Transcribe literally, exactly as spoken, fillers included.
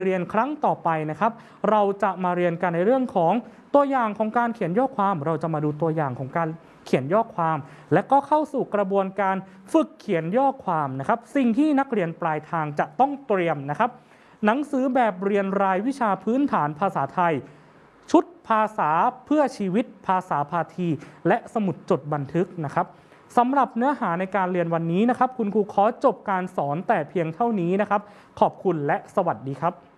เรียนครั้งต่อไปนะครับเราจะมาเรียนกันในเรื่องของตัวอย่างของการเขียนย่อความเราจะมาดูตัวอย่างของการเขียนย่อความและก็เข้าสู่กระบวนการฝึกเขียนย่อความนะครับสิ่งที่นักเรียนปลายทางจะต้องเตรียมนะครับหนังสือแบบเรียนรายวิชาพื้นฐานภาษาไทยชุดภาษาเพื่อชีวิตภาษาพาทีและสมุดจดบันทึกนะครับสำหรับเนื้อหาในการเรียนวันนี้นะครับคุณครูขอจบการสอนแต่เพียงเท่านี้นะครับขอบคุณและสวัสดีครับ